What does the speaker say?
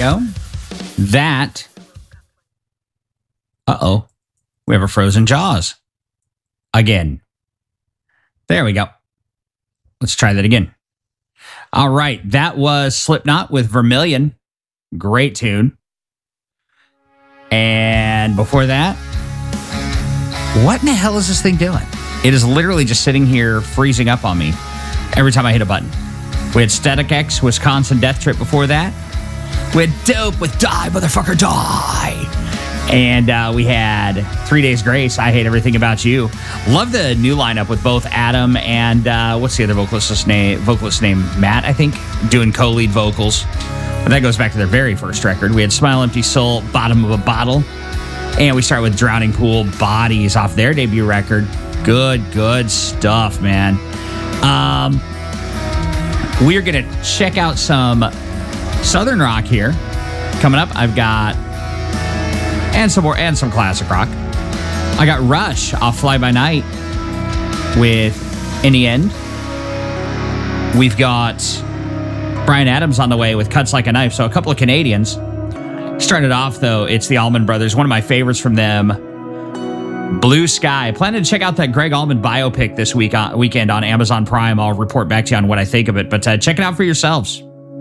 go. That. Uh-oh. We have a frozen Jaws. Again. There we go. Let's try that again. All right. That was Slipknot with Vermilion. Great tune. And before that, what in the hell is this thing doing? It is literally just sitting here freezing up on me every time I hit a button. We had Static X, Wisconsin Death Trip before that. We had Dope with Die, Motherfucker, Die. And we had 3 Days Grace, I Hate Everything About You. Love the new lineup with both Adam and what's the other vocalist's name? Vocalist name, Matt, I think, doing co-lead vocals. But that goes back to their very first record. We had Smile Empty Soul, Bottom of a Bottle. And we start with Drowning Pool, Bodies off their debut record. Good stuff, man. We're going to check out some Southern rock here. Coming up, I've got and some classic rock. I got Rush off Fly By Night with In the End. We've got Bryan Adams on the way with Cuts Like a Knife. So a couple of Canadians. Started off, though, it's the Allman Brothers. One of my favorites from them, Blue Sky. Planning to check out that Greg Allman biopic this weekend on Amazon Prime. I'll report back to you on what I think of it. But check it out for yourselves.